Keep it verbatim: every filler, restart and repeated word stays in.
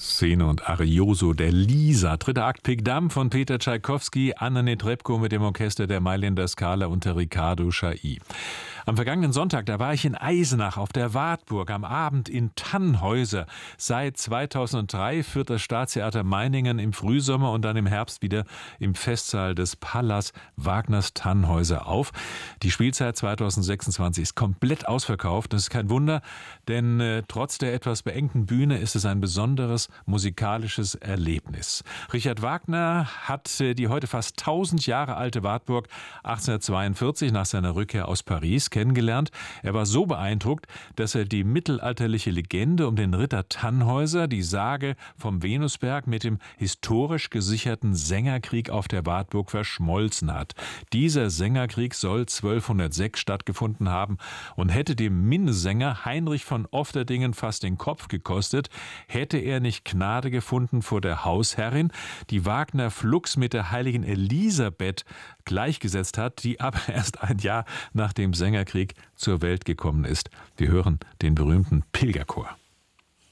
Szene und Arioso der Lisa. Dritter Akt Pik Dam von Peter Tschaikowski, Anna Netrebko mit dem Orchester der Mailänder Scala unter Riccardo Chailly. Am vergangenen Sonntag, da war ich in Eisenach auf der Wartburg, am Abend in Tannhäuser. Seit zweitausenddrei führt das Staatstheater Meiningen im Frühsommer und dann im Herbst wieder im Festsaal des Pallas Wagners Tannhäuser auf. Die Spielzeit zweitausendsechsundzwanzig ist komplett ausverkauft. Das ist kein Wunder, denn äh, trotz der etwas beengten Bühne ist es ein besonderes musikalisches Erlebnis. Richard Wagner hat äh, die heute fast tausend Jahre alte Wartburg achtzehnhundertzweiundvierzig nach seiner Rückkehr aus Paris kennengelernt. Er war so beeindruckt, dass er die mittelalterliche Legende um den Ritter Tannhäuser, die Sage vom Venusberg mit dem historisch gesicherten Sängerkrieg auf der Wartburg verschmolzen hat. Dieser Sängerkrieg soll zwölfhundertsechs stattgefunden haben und hätte dem Minnesänger Heinrich von Ofterdingen fast den Kopf gekostet, hätte er nicht Gnade gefunden vor der Hausherrin, die Wagner flugs mit der heiligen Elisabeth gleichgesetzt hat, die aber erst ein Jahr nach dem Sängerkrieg zur Welt gekommen ist. Wir hören den berühmten Pilgerchor.